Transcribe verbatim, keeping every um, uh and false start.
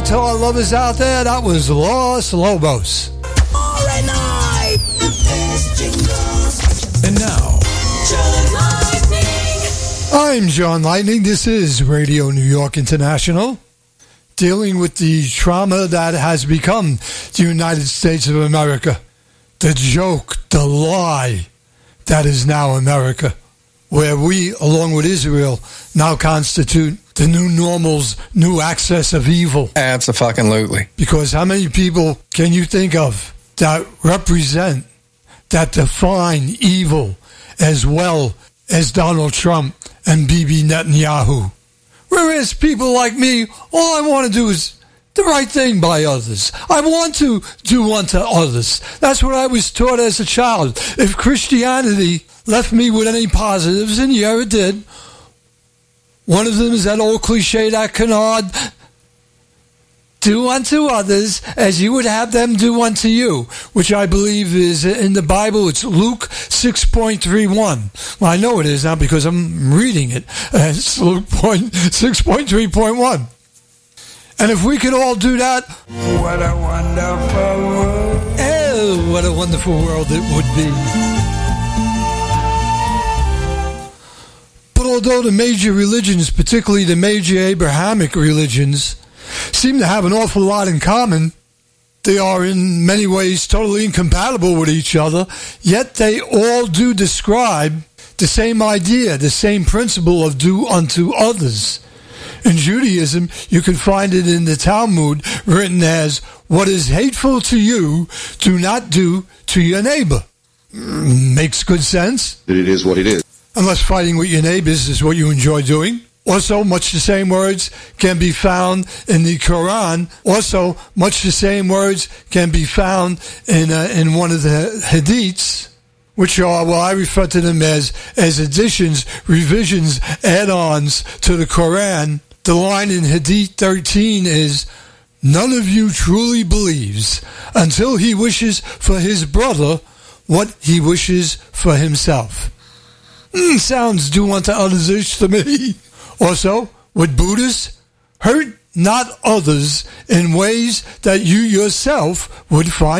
to our lovers out there, that was Los Lobos. All right, night. And now, John Lightning. I'm John Lightning. This is Radio New York International, dealing with the trauma that has become the United States of America. The joke, the lie that is now America, where we, along with Israel, now constitute the new normal's new access of evil. Abso-fucking-lutely. Because how many people can you think of that represent, that define evil as well as Donald Trump and Bibi Netanyahu? Whereas people like me, all I want to do is the right thing by others. I want to do unto others. That's what I was taught as a child. If Christianity left me with any positives, and yeah, it did. One of them is that old cliche, that canard, do unto others as you would have them do unto you, which I believe is in the Bible. It's Luke six point three one. Well, I know it is now because I'm reading it. It's Luke six point three point one. And if we could all do that, what a wonderful world. Oh, what a wonderful world it would be. But although the major religions, particularly the major Abrahamic religions, seem to have an awful lot in common, they are in many ways totally incompatible with each other, yet they all do describe the same idea, the same principle of do unto others. In Judaism, you can find it in the Talmud written as, what is hateful to you, do not do to your neighbor. Makes good sense. It is what it is. Unless fighting with your neighbors is what you enjoy doing. Also, much the same words can be found in the Quran. Also, much the same words can be found in uh, in one of the Hadiths, which are, well, I refer to them as, as additions, revisions, add-ons to the Quran. The line in Hadith thirteen is, none of you truly believes until he wishes for his brother what he wishes for himself. Mm, sounds do unto others-ish to me. Also, with Buddhists, hurt not others in ways that you yourself would find